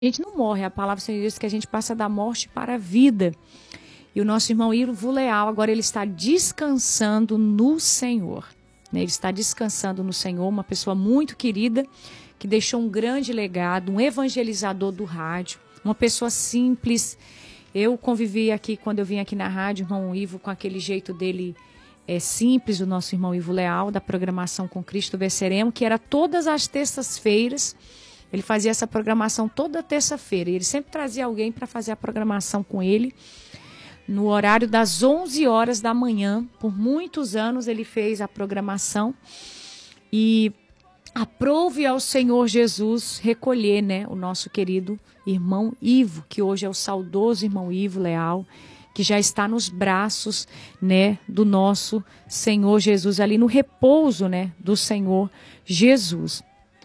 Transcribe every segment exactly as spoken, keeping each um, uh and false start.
A gente não morre, a palavra do Senhor diz que a gente passa da morte para a vida. E o nosso irmão Ivo Leal, agora ele está descansando no Senhor. Né? Ele está descansando no Senhor, uma pessoa muito querida, que deixou um grande legado, um evangelizador do rádio, uma pessoa simples. Eu convivi aqui, quando eu vim aqui na rádio, irmão Ivo, com aquele jeito dele é, simples, o nosso irmão Ivo Leal, da programação Com Cristo Venceremos, que era todas as terças-feiras. Ele fazia essa programação toda terça-feira. E ele sempre trazia alguém para fazer a programação com ele. No horário das onze horas da manhã. Por muitos anos ele fez a programação. E aprove ao Senhor Jesus recolher, né, o nosso querido irmão Ivo, que hoje é o saudoso irmão Ivo Leal, que já está nos braços, né, do nosso Senhor Jesus, ali no repouso, né, do Senhor Jesus.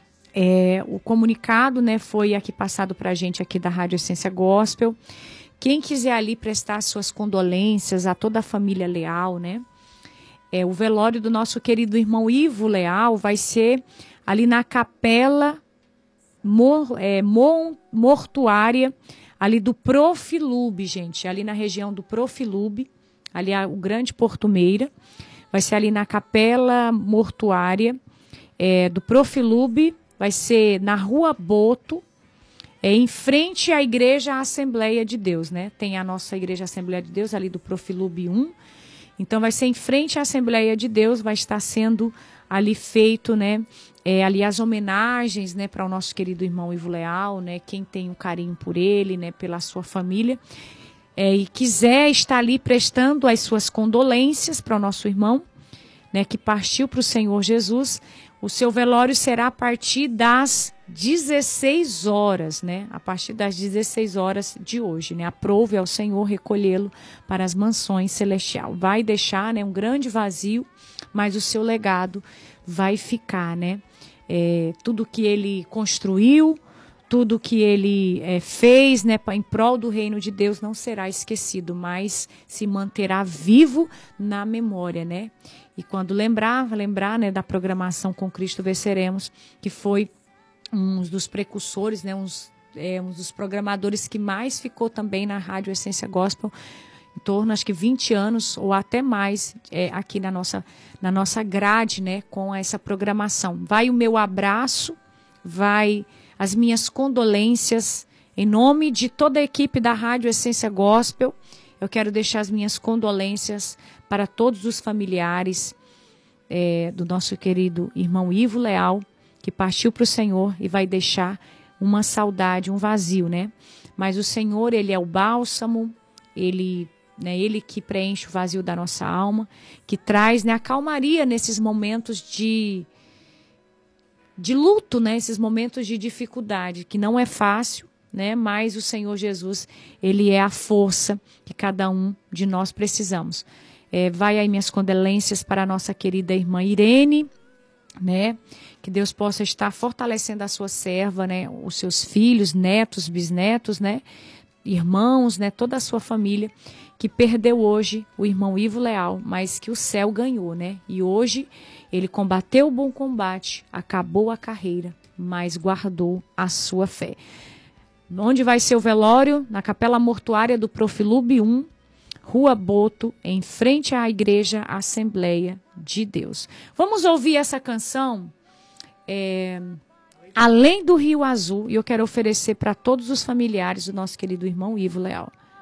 É, o comunicado, né, foi aqui passado para a gente aqui da Rádio Essência Gospel. Quem quiser ali prestar suas condolências a toda a família Leal, né? É, o velório do nosso querido irmão Ivo Leal vai ser ali na capela mor, é, mor, mortuária ali do Profilube, gente. Ali na região do Profilube, ali a, o Grande Porto Meira. Vai ser ali na capela mortuária é, do Profilube. Vai ser na Rua Boto, é, em frente à Igreja Assembleia de Deus, né? Tem a nossa Igreja Assembleia de Deus ali do Profilube um. Então vai ser em frente à Assembleia de Deus, vai estar sendo ali feito, né? É, ali as homenagens, né, para o nosso querido irmão Ivo Leal, né? Quem tem um carinho por ele, né? Pela sua família. É, e quiser estar ali prestando as suas condolências para o nosso irmão, né? Que partiu para o Senhor Jesus. O seu velório será a partir das dezesseis horas, né? A partir das dezesseis horas de hoje, né? Aprove ao Senhor recolhê-lo para as mansões celestial. Vai deixar, né, um grande vazio, mas o seu legado vai ficar, né? É, tudo que ele construiu, tudo que ele é, fez, né, em prol do reino de Deus não será esquecido, mas se manterá vivo na memória, né? E quando lembrar, lembrar, né, da programação Com Cristo Venceremos, que foi um dos precursores, né, uns, é, um dos programadores que mais ficou também na Rádio Essência Gospel, em torno, acho que vinte anos ou até mais, é, aqui na nossa, na nossa grade, né, com essa programação. Vai o meu abraço, vai as minhas condolências, em nome de toda a equipe da Rádio Essência Gospel. Eu quero deixar as minhas condolências para todos os familiares é, do nosso querido irmão Ivo Leal, que partiu para o Senhor e vai deixar uma saudade, um vazio, né? Mas o Senhor, Ele é o bálsamo, Ele, né, Ele que preenche o vazio da nossa alma, que traz, né, a calmaria nesses momentos de, de luto, né? Esses momentos de dificuldade, que não é fácil, né? Mas o Senhor Jesus, Ele é a força que cada um de nós precisamos. É, vai aí minhas condolências para a nossa querida irmã Irene, né? Que Deus possa estar fortalecendo a sua serva, né? Os seus filhos, netos, bisnetos, né? Irmãos, né? Toda a sua família, que perdeu hoje o irmão Ivo Leal, mas que o céu ganhou, né? E hoje ele combateu o bom combate, acabou a carreira, mas guardou a sua fé. Onde vai ser o velório? Na Capela Mortuária do Profilube um, Rua Boto, em frente à Igreja Assembleia de Deus. Vamos ouvir essa canção, é, Além do Rio Azul, e eu quero oferecer para todos os familiares do nosso querido irmão Ivo Leal.